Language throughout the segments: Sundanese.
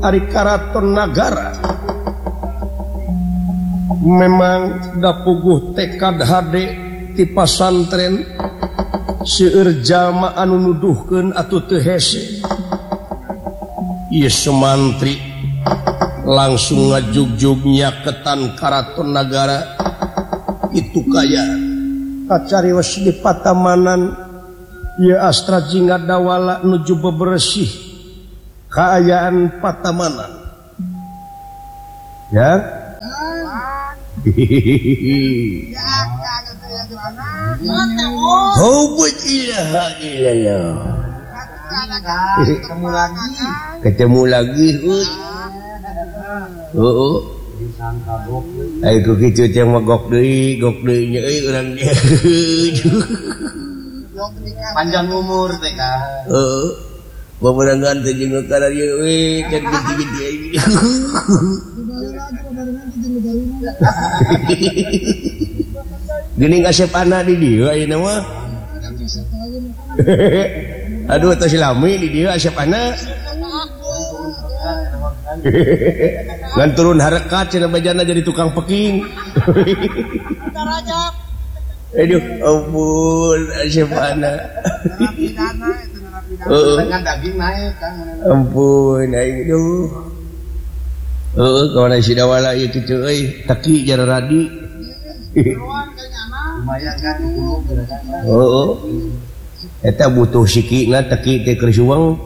Ari Karaton Nagara memang dapuguh tekad hade ti pasantren seueur jalma anu nuduhkeun atuh teu hese. Ieu sumantri langsung ngajugjug nyaketan Karaton Nagara itu kaya kacarios di patamanan ieu astra jingga dawala nuju bebersih kaayaan patamanan ya. Oh ketemu lagi ayo kitu teh mah gok deui nya urang panjang umur teh ka beberangan teh jeung kana ieu we can gede-gede geuning asep anak di dieu ayeuna mah aduh tos lami di dieu asep anak ngan turun harekat cenah bajana jadi tukang peking aduh ampun asep anak dengan daging naik kan ampun aing duh kawan si dawala ieu kitu euy teki jara radi lumayan kan dulu eta butuh sikina teki teh keur suweng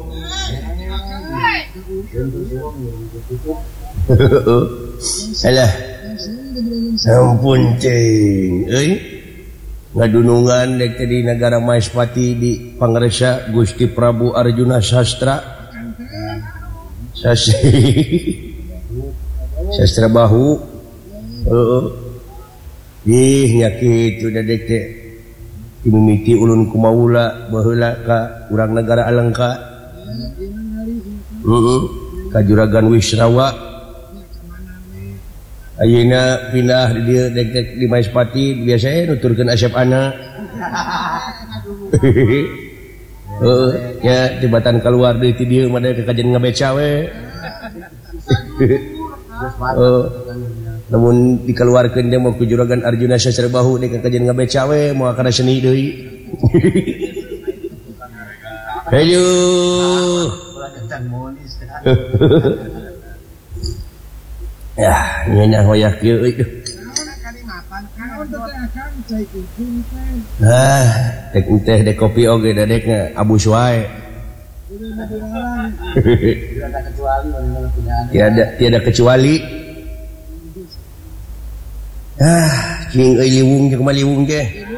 alah ampun cing euy ngadunungan dek di negara Maespati di Pangresa Gusti Prabu Arjuna Sastra Sastra Bahu nya kitu da dek teh mimiti ulun kumaula baheula ka urang negara Alengka ka Juragan Wisrawa ayeuna pindah di dieu dek di Maespati biasa nuturkeun asep anak nya tibatan keluar deui ti dieu mah ka kajen ngabeca we namun dikeluarkeun dia mau ku Juragan Arjuna Sastra Bahu dek ka kajen ngabeca we moal kana seni deui ayo ya nyeunah hoyak kieu euy dek teh dek kopi oge da dek abus wae tiada kecuali cing euy liwung jeung mah liwung teh